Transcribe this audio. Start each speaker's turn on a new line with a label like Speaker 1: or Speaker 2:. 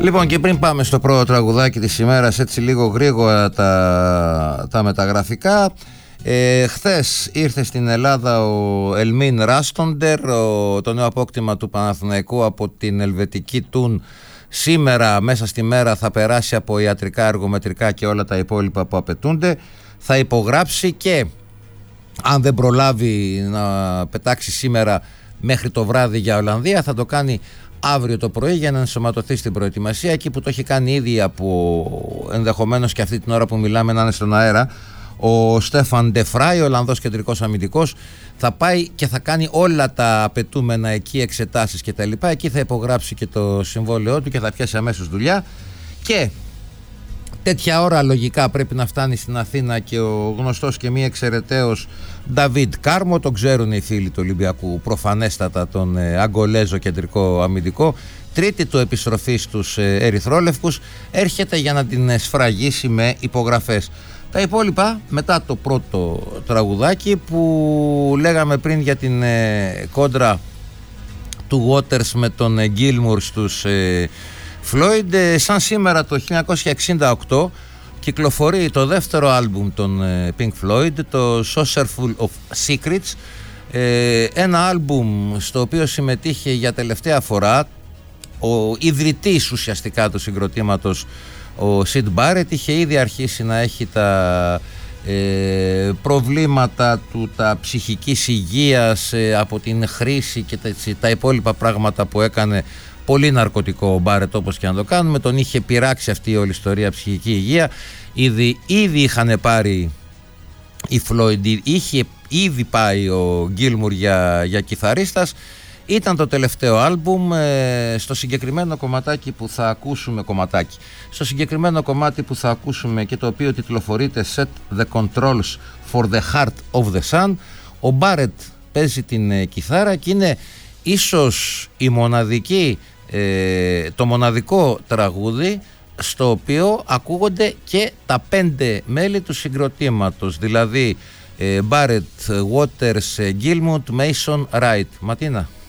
Speaker 1: Λοιπόν, και πριν πάμε στο πρώτο τραγουδάκι της ημέρας, έτσι λίγο γρήγορα τα μεταγραφικά. Χθες ήρθε στην Ελλάδα ο Ελμίν Ράστοντερ, το νέο απόκτημα του Παναθηναϊκού από την ελβετική Τουν. Σήμερα μέσα στη μέρα θα περάσει από ιατρικά, εργομετρικά και όλα τα υπόλοιπα που απαιτούνται. Θα υπογράψει και αν δεν προλάβει να πετάξει σήμερα μέχρι το βράδυ για Ολλανδία, θα το κάνει αύριο το πρωί για να ενσωματωθεί στην προετοιμασία, εκεί που το έχει κάνει ήδη από ενδεχομένως και αυτή την ώρα που μιλάμε να είναι στον αέρα. Ο Στέφαν Ντε Φράι, ο Ολλανδός κεντρικός αμυντικός, θα πάει και θα κάνει όλα τα απαιτούμενα εκεί, εξετάσεις και τα λοιπά. Εκεί θα υπογράψει και το συμβόλαιό του και θα πιάσει αμέσως δουλειά. Και τέτοια ώρα λογικά πρέπει να φτάνει στην Αθήνα και ο γνωστός και μη εξαιρεταίος Νταβίντ Κάρμο. Τον ξέρουν οι φίλοι του Ολυμπιακού προφανέστατα, τον Αγκολέζο κεντρικό αμυντικό. Τρίτη του επιστροφή στους ερυθρόλευκους, έρχεται για να την σφραγίσει με υπογραφές. Τα υπόλοιπα μετά το πρώτο τραγουδάκι που λέγαμε πριν για την κόντρα του Waters με τον Gilmour στους Floyd. Σαν σήμερα το 1968 κυκλοφορεί το δεύτερο άλμπουμ των Pink Floyd, το Saucerful of Secrets, ένα άλμπουμ στο οποίο συμμετείχε για τελευταία φορά ο ιδρυτής ουσιαστικά του συγκροτήματος, ο Syd Barrett. Είχε ήδη αρχίσει να έχει τα προβλήματα του, τα ψυχικής υγείας από την χρήση και τα υπόλοιπα πράγματα που έκανε. Πολύ ναρκωτικό ο Μπάρετ, όπως και να το κάνουμε. Τον είχε πειράξει αυτή η όλη ιστορία ψυχική υγεία. Ήδη είχαν πάρει οι Floyd, είχε ήδη πάει ο Gilmour για κιθαρίστας. Ήταν το τελευταίο άλμπουμ. Στο συγκεκριμένο κομματάκι που θα ακούσουμε, στο συγκεκριμένο κομμάτι που θα ακούσουμε και το οποίο τιτλοφορείται Set the Controls for the Heart of the Sun, ο Μπάρετ παίζει την κιθάρα και είναι ίσως το μοναδικό τραγούδι στο οποίο ακούγονται και τα 5 μέλη του συγκροτήματος, δηλαδή Barrett, Waters, Gilmour, Mason, Wright. Ματίνα.